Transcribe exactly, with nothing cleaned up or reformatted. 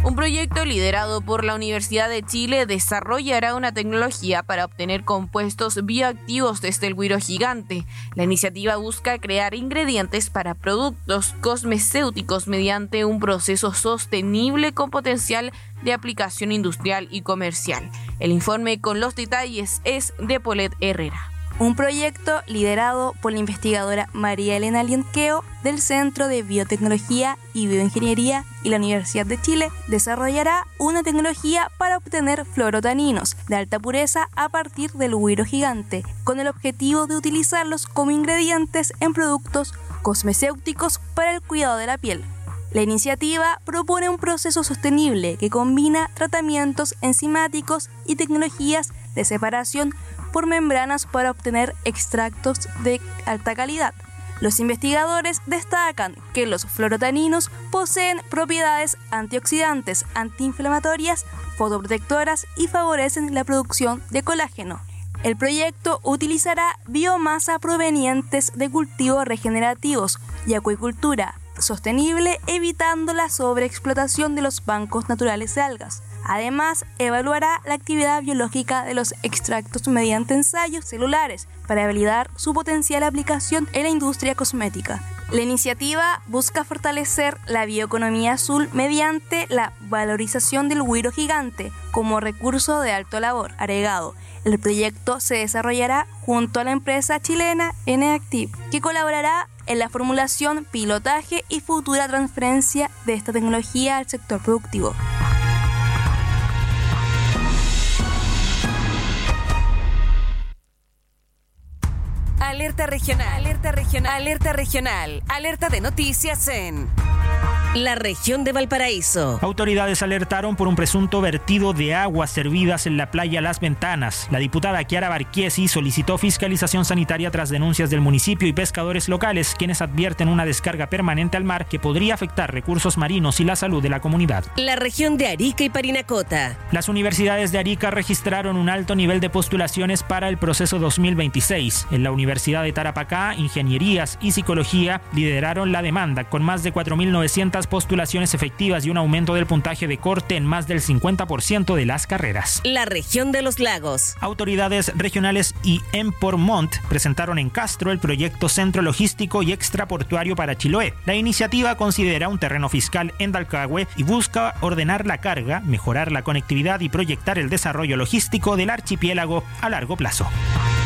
Un proyecto liderado por la Universidad de Chile desarrollará una tecnología para obtener compuestos bioactivos desde el güiro gigante. La iniciativa busca crear ingredientes para productos cosmecéuticos mediante un proceso sostenible con potencial de aplicación industrial y comercial. El informe con los detalles es de Paulette Herrera. Un proyecto liderado por la investigadora María Elena Lienqueo del Centro de Biotecnología y Bioingeniería y la Universidad de Chile desarrollará una tecnología para obtener fluorotaninos de alta pureza a partir del güiro gigante, con el objetivo de utilizarlos como ingredientes en productos cosmecéuticos para el cuidado de la piel. La iniciativa propone un proceso sostenible que combina tratamientos enzimáticos y tecnologías de separación por membranas para obtener extractos de alta calidad. Los investigadores destacan que los fluorotaninos poseen propiedades antioxidantes, antiinflamatorias, fotoprotectoras y favorecen la producción de colágeno. El proyecto utilizará biomasa provenientes de cultivos regenerativos y acuicultura sostenible, evitando la sobreexplotación de los bancos naturales de algas. Además, evaluará la actividad biológica de los extractos mediante ensayos celulares para validar su potencial aplicación en la industria cosmética. La iniciativa busca fortalecer la bioeconomía azul mediante la valorización del güiro gigante como recurso de alto valor agregado. El proyecto se desarrollará junto a la empresa chilena N-Active, que colaborará en la formulación, pilotaje y futura transferencia de esta tecnología al sector productivo. Alerta regional, alerta regional, alerta regional, alerta de noticias en la región de Valparaíso. Autoridades alertaron por un presunto vertido de aguas servidas en la playa Las Ventanas. La diputada Kiara Barquiesi solicitó fiscalización sanitaria tras denuncias del municipio y pescadores locales, quienes advierten una descarga permanente al mar que podría afectar recursos marinos y la salud de la comunidad. La región de Arica y Parinacota. Las universidades de Arica registraron un alto nivel de postulaciones para el proceso dos mil veintiséis. En la Universidad de Tarapacá, Ingenierías y Psicología lideraron la demanda, con más de cuatro mil novecientas postulaciones efectivas y un aumento del puntaje de corte en más del cincuenta por ciento de las carreras. La región de los lagos. Autoridades regionales y Empormont presentaron en Castro el proyecto Centro Logístico y Extraportuario para Chiloé. La iniciativa considera un terreno fiscal en Dalcahue y busca ordenar la carga, mejorar la conectividad y proyectar el desarrollo logístico del archipiélago a largo plazo.